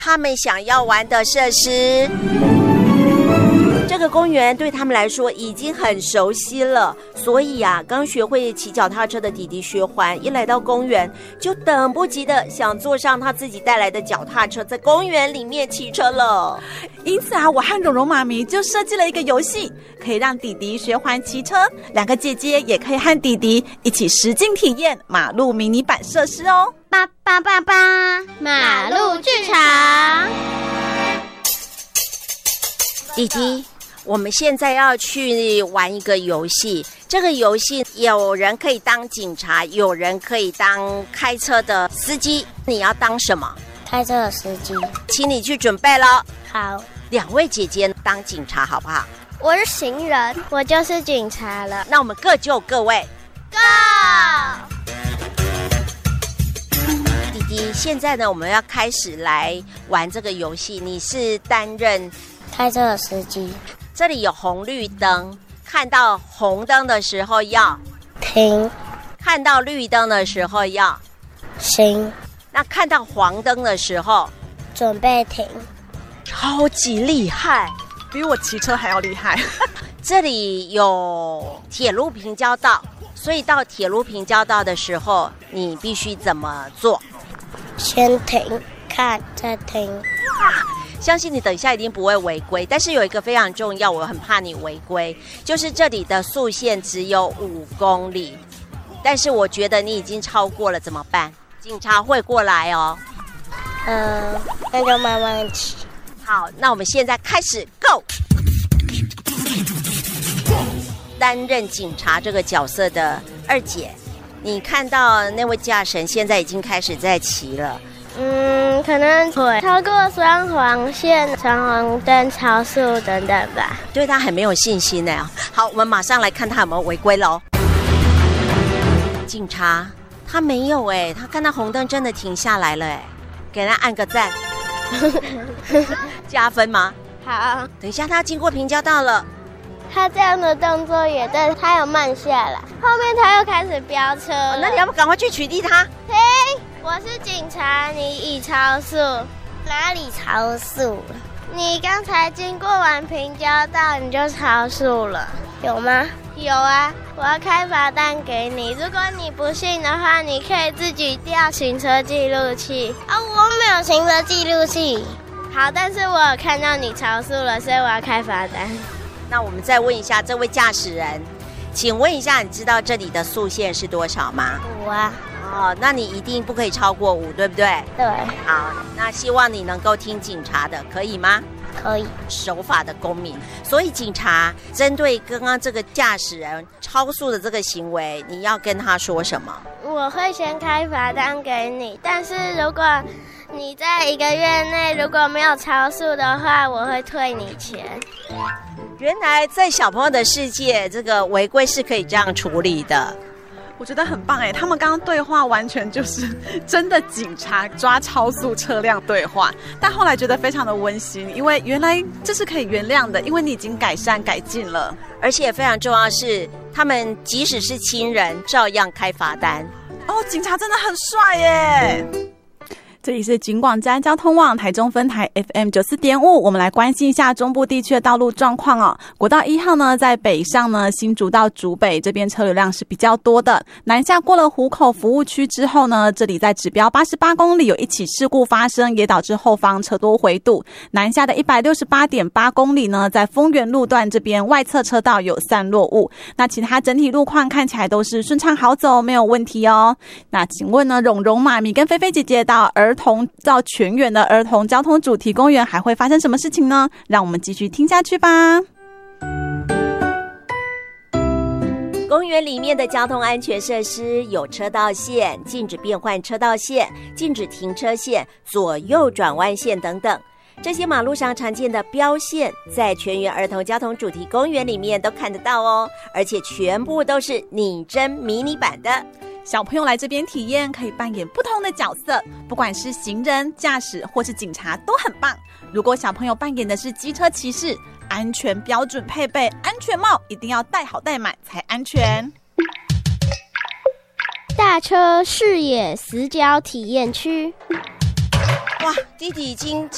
他们想要玩的设施。这个公园对他们来说已经很熟悉了，所以啊，刚学会骑脚踏车的弟弟学环一来到公园，就等不及的想坐上他自己带来的脚踏车，在公园里面骑车了。 因此啊，我和蓉蓉妈咪就设计了一个游戏，可以让弟弟学环骑车，两个姐姐也可以和弟弟一起实境体验马路迷你版设施哦。 八八八八，马路剧场。 弟弟，我们现在要去玩一个游戏，这个游戏有人可以当警察，有人可以当开车的司机，你要当什么？ 开车的司机。 请你去准备了。 好， 两位姐姐当警察好不好？ 我是行人，我就是警察了。 那我们各就各位。 Go！ 弟弟，现在呢，我们要开始来玩这个游戏。你是担任开车的司机。 这里有红绿灯，看到红灯的时候要停， 看到绿灯的时候要行， 那看到黄灯的时候准备停。 超级厉害， 比我骑车还要厉害。 这里有铁路平交道，所以到铁路平交道的时候，你必须怎么做？ 先停，看，再停。 相信你等一下一定不会违规，但是有一个非常重要，我很怕你违规，就是这里的速限只有5公里，但是我觉得你已经超过了，怎么办？警察会过来哦。 那就慢慢骑。 好，那我们现在开始 ，Go！ 担任警察这个角色的二姐，你看到那位驾驶人现在已经开始在骑了。 可能会超过双黄线、闯红灯、超速等等吧。 对他很没有信心呢。好，我们马上来看他有没有违规喽。警察他没有哎，他看到红灯真的停下来了哎，给他按个赞。加分吗？ 好， 等一下他经过平交道了。 他这样的动作也对，他有慢下来，后面他又开始飙车了。 那你要不赶快去取缔他？ 嘿，我是警察，你已超速。哪里超速了？你刚才经过完平交道你就超速了，有吗？有啊，我要开罚单给你。如果你不信的话，你可以自己调行车记录器。我没有行车记录器。好，但是我有看到你超速了，所以我要开罚单。 那我们再问一下这位驾驶人，请问一下，你知道这里的速限是多少吗 5啊。 哦，那你一定不可以超过5，对不对？ 对。 好，那希望你能够听警察的，可以吗？ 可以。 守法的公民。所以警察针对刚刚这个驾驶人超速的这个行为，你要跟他说什么？ 我会先开罚单给你，但是如果你在1个月内如果没有超速的话，我会退你钱。 原来在小朋友的世界，这个违规是可以这样处理的。 我觉得很棒哎，他们刚刚对话完全就是真的警察抓超速车辆对话，但后来觉得非常的温馨，因为原来这是可以原谅的，因为你已经改善改进了， 而且非常重要的是，他们即使是亲人，照样开罚单。 哦，警察真的很帅耶！这里是警广治安交通网台中分台 FM 94.5，我们来关心一下中部地区的道路状况哦。国道1号呢，在北上呢，新竹到竹北这边车流量是比较多的。南下过了湖口服务区之后呢，这里在指标88公里有一起事故发生，也导致后方车多回堵。南下的 168.8 公里呢，在丰原路段这边外侧车道有散落物。那其他整体路况看起来都是顺畅好走，没有问题哦。那请问呢，蓉蓉妈咪跟菲菲姐姐到儿童到全园的儿童交通主题公园还会发生什么事情呢？让我们继续听下去吧。 公园里面的交通安全设施有车道线、禁止变换车道线、禁止停车线、左右转弯线等等。这些马路上常见的标线，在全园儿童交通主题公园里面都看得到哦，而且全部都是拟真迷你版的。 小朋友来这边体验，可以扮演不同的角色，不管是行人、驾驶或是警察都很棒。如果小朋友扮演的是机车骑士，安全标准配备安全帽，一定要戴好戴满才安全。 大车视野死角体验区。 哇，弟弟已经